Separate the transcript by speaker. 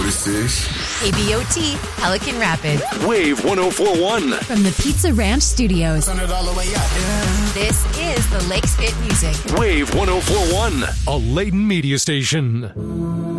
Speaker 1: this is?
Speaker 2: KBOT, Pelican Rapids.
Speaker 3: Wave 104.1.
Speaker 2: From the Pizza Ranch Studios.
Speaker 1: Turn it all the way up. Yeah.
Speaker 2: This is the Lakes Fit Music.
Speaker 3: Wave 104.1.
Speaker 4: A Layton media station.